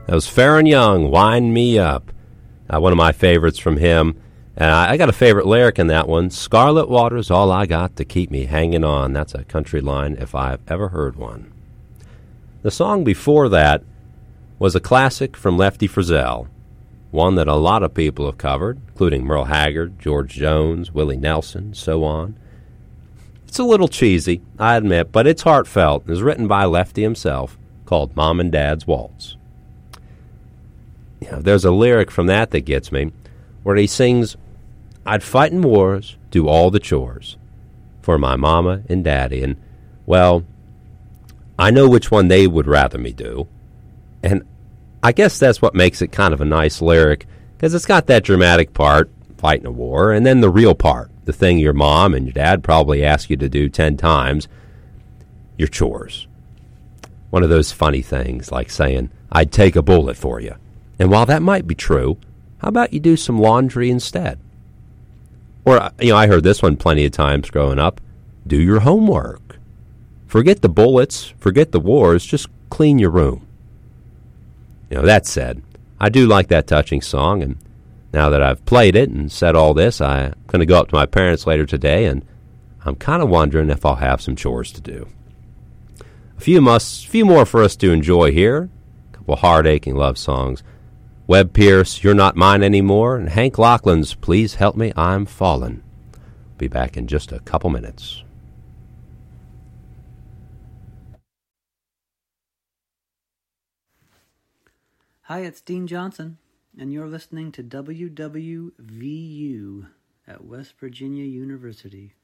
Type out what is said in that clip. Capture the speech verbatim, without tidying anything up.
That was Farron Young, Wind Me Up. Uh, one of my favorites from him. And I, I got a favorite lyric in that one. Scarlet water's all I got to keep me hanging on. That's a country line if I've ever heard one. The song before that was a classic from Lefty Frizzell, one that a lot of people have covered, including Merle Haggard, George Jones, Willie Nelson, so on. It's a little cheesy, I admit, but it's heartfelt. It was written by Lefty himself, called Mom and Dad's Waltz. You know, there's a lyric from that that gets me, where he sings, I'd fight in wars, do all the chores for my mama and daddy. And, well, I know which one they would rather me do. And I guess that's what makes it kind of a nice lyric, because it's got that dramatic part, fighting a war, and then the real part, the thing your mom and your dad probably ask you to do ten times, your chores. One of those funny things, like saying, I'd take a bullet for you. And while that might be true, how about you do some laundry instead? Or, you know, I heard this one plenty of times growing up, do your homework. Forget the bullets, forget the wars, just clean your room. You know, that said, I do like that touching song, and now that I've played it and said all this, I'm going to go up to my parents later today, and I'm kind of wondering if I'll have some chores to do. A few must, few more for us to enjoy here. A couple heart-aching love songs. Webb Pierce, You're Not Mine Anymore, and Hank Laughlin's Please Help Me, I'm Fallen. Be back in just a couple minutes. Hi, it's Dean Johnson, and you're listening to W W V U at West Virginia University.